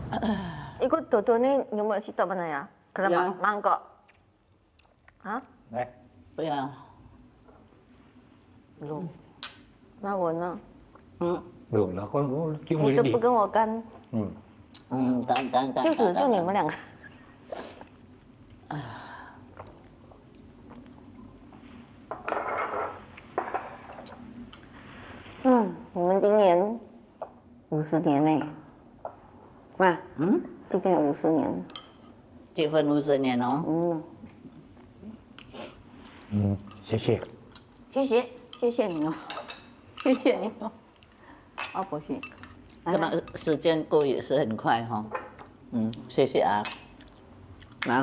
Ikut Dodo ini nyumuk sitok mana ya? Kalau Ya. mangkok. Hah? Đấy. 不要。 Belum. Nah, warna. 嗯 Được là con chung với Itu đi. 不跟我干， Ừ. 嗯，干。 就你们两个。你们今年50年呢？哇， 嗯， 今年50年。 结婚50年哦。 嗯， Ừ.谢谢。 谢谢你哦，谢谢你哦。哦，不行。 这么时间过也是很快哈、嗯，谢谢啊。啊，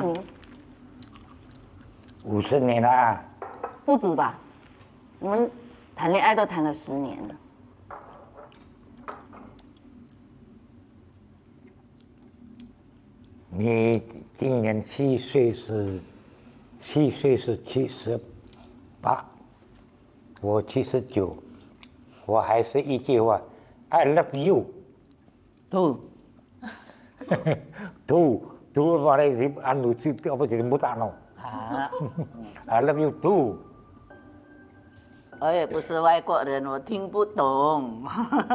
50年啦。 不止吧？我们谈恋爱都谈了10年了。 你今年7岁是78，我79，我还是一句话 ，I love you。 Tuh. Tuh vào đây thì ăn được chứ apa jadi muta no. Ah, I love you too。 我也不是外国人，我听不懂。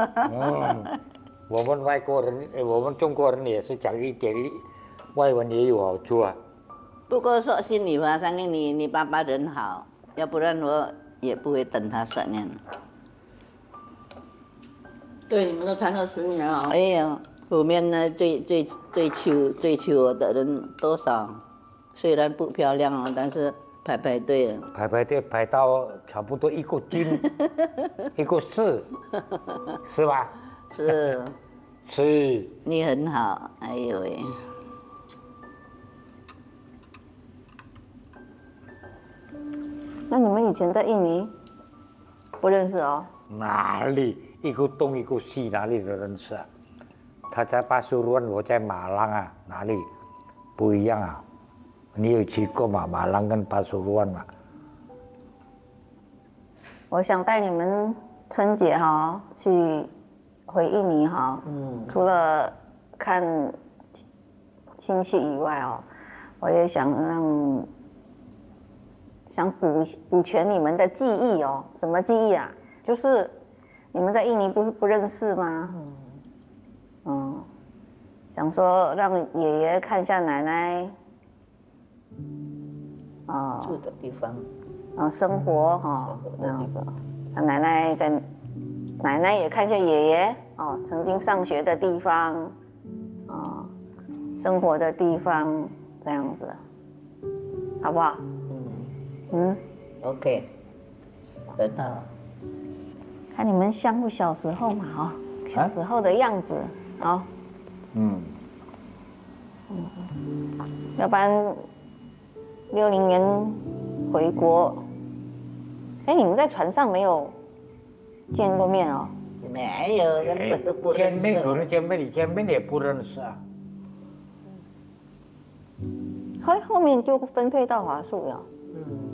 我们外国人，我们中国人也是讲一点外文也有好处啊。 不过说心里话，相信你爸爸人好，要不然我也不会等他3年。 对，你们都谈了10年了。 哎呀，后面呢追求我的人多少？虽然不漂亮哦，但是排队了。 排队排到差不多1个斤，1个4，是吧？ 是， 是。 你很好，哎呦喂。 那你们以前在印尼不认识哦？ 哪里一个东一个西，哪里都认识啊？他在巴苏鲁，我在马朗啊，哪里不一样啊？你有去过吗？马朗跟巴苏鲁嘛？ 我想带你们春节哈去回印尼哈，除了看亲戚以外哦，我也想补全你们的记忆哦。什么记忆啊？就是你们在印尼不认识吗？想说让爷爷看一下奶奶， 住的地方， 生活哈这样子，让奶奶也看一下爷爷哦，曾经上学的地方，生活的地方这样子，好不好 ？OK， 得到。 看你们相互小时候嘛，哦，小时候的样子，哦，要不然60年回国，哎，你们在船上没有见过面哦？ 没有，根本都不认识。 见面可能见面也不认识啊。 后面就分配到华数了。